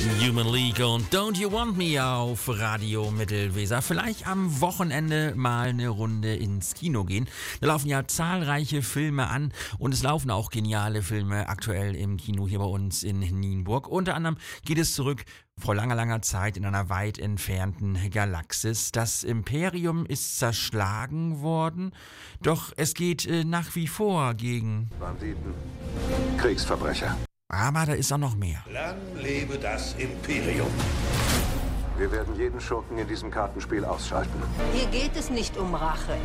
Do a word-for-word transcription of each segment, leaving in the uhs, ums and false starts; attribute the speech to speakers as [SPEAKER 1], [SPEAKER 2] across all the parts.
[SPEAKER 1] Human League und Don't You Want Me auf Radio Mittelweser. Vielleicht am Wochenende mal eine Runde ins Kino gehen. Da laufen ja zahlreiche Filme an und es laufen auch geniale Filme aktuell im Kino hier bei uns in Nienburg. Unter anderem geht es zurück vor langer, langer Zeit in einer weit entfernten Galaxis. Das Imperium ist zerschlagen worden, doch es geht äh, nach wie vor gegen
[SPEAKER 2] Banditen, Kriegsverbrecher.
[SPEAKER 1] Aber da ist auch noch mehr.
[SPEAKER 3] Lang lebe das Imperium.
[SPEAKER 2] Wir werden jeden Schurken in diesem Kartenspiel ausschalten.
[SPEAKER 4] Hier geht es nicht um Rache.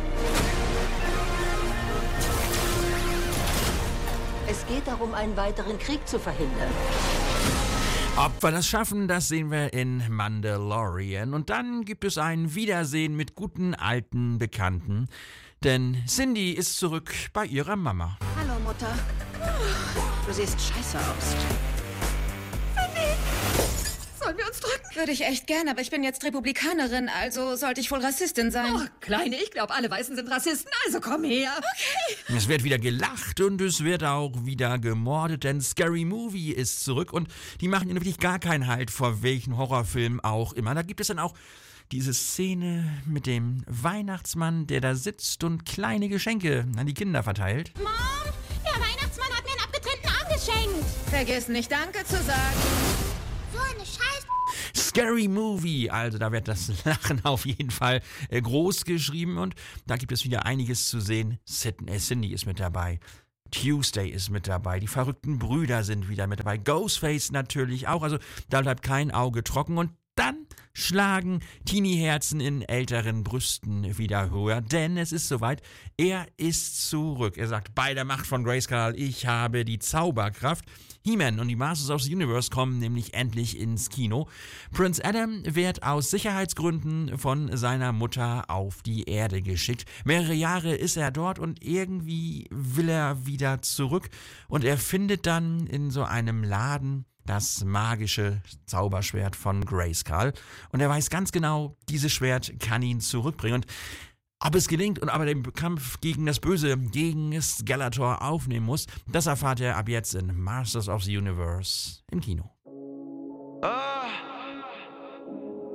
[SPEAKER 4] Es geht darum, einen weiteren Krieg zu verhindern.
[SPEAKER 1] Ob wir das schaffen, das sehen wir in Mandalorian. Und dann gibt es ein Wiedersehen mit guten alten Bekannten. Denn Cindy ist zurück bei ihrer Mama.
[SPEAKER 5] Hallo, Mutter. Du siehst scheiße aus.
[SPEAKER 6] Cindy! Sollen wir uns drücken?
[SPEAKER 5] Würde ich echt gern, aber ich bin jetzt Republikanerin, also sollte ich wohl Rassistin sein.
[SPEAKER 6] Oh, Kleine, ich glaube, alle Weißen sind Rassisten, also komm her.
[SPEAKER 5] Okay.
[SPEAKER 1] Es wird wieder gelacht und es wird auch wieder gemordet, denn Scary Movie ist zurück und die machen ja wirklich gar keinen Halt vor welchen Horrorfilm auch immer. Da gibt es dann auch diese Szene mit dem Weihnachtsmann, der da sitzt und kleine Geschenke an die Kinder verteilt.
[SPEAKER 7] Mom, der Weihnachtsmann hat mir einen abgetrennten Arm geschenkt.
[SPEAKER 5] Vergiss nicht Danke zu sagen.
[SPEAKER 7] So eine Scheiße.
[SPEAKER 1] Scary Movie, also da wird das Lachen auf jeden Fall äh, groß geschrieben und da gibt es wieder einiges zu sehen. Sydney, Cindy ist mit dabei. Tuesday ist mit dabei, die verrückten Brüder sind wieder mit dabei, Ghostface natürlich auch, also da bleibt kein Auge trocken und dann schlagen Teenie-Herzen in älteren Brüsten wieder höher, denn es ist soweit, er ist zurück. Er sagt, bei der Macht von Grayskull, ich habe die Zauberkraft. He-Man und die Masters of the Universe kommen nämlich endlich ins Kino. Prince Adam wird aus Sicherheitsgründen von seiner Mutter auf die Erde geschickt. Mehrere Jahre ist er dort und irgendwie will er wieder zurück und er findet dann in so einem Laden das magische Zauberschwert von Grayskull. Und er weiß ganz genau, dieses Schwert kann ihn zurückbringen. Und ob es gelingt und ob er den Kampf gegen das Böse, gegen Skeletor aufnehmen muss, das erfahrt er ab jetzt in Masters of the Universe im Kino.
[SPEAKER 3] Ah!